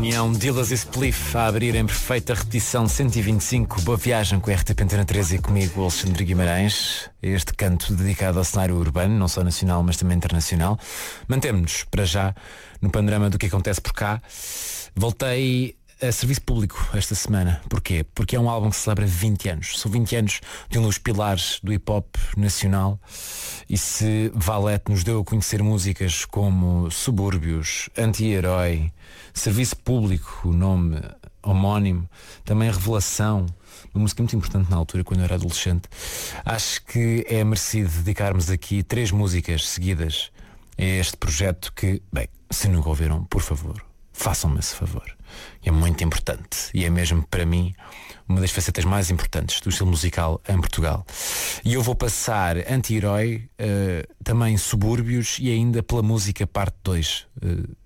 União Dillas e Spliff a abrir em perfeita repetição 125. Boa viagem com a RTP Antena 13 e comigo, Alexandre Guimarães. Este canto dedicado ao cenário urbano, não só nacional, mas também internacional. Mantemos-nos, para já, no panorama do que acontece por cá. Voltei a serviço público esta semana. Porquê? Porque é um álbum que celebra 20 anos. São 20 anos de um dos pilares do hip-hop nacional. E se Valete nos deu a conhecer músicas como Subúrbios, Anti-Herói, Serviço Público, o nome homónimo, também a Revelação, uma música muito importante na altura, quando eu era adolescente, acho que é merecido dedicarmos aqui 3 músicas seguidas a este projeto que, bem, se nunca ouviram, por favor, façam-me esse favor. É muito importante e é mesmo para mim uma das facetas mais importantes do estilo musical em Portugal. E eu vou passar Anti-Herói, também Subúrbios e ainda pela música parte 2,